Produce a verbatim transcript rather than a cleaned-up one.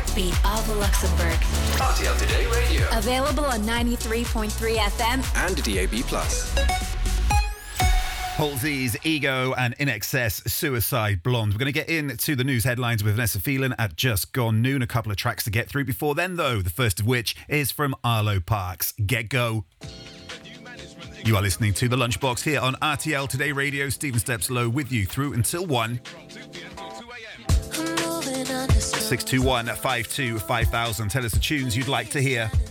heartbeat of Luxembourg. R T L Today Radio. Available on ninety-three point three F M and D A B plus. Halsey's Ego and In Excess Suicide Blonde. We're going to get into the news headlines with Vanessa Phelan at just gone noon. A couple of tracks to get through before then, though. The first of which is from Arlo Parks. Get Go. You are listening to The Lunchbox here on R T L Today Radio. Stephen Stepslow with you through until one. six two one, five two five thousand. Tell us the tunes you'd like to hear.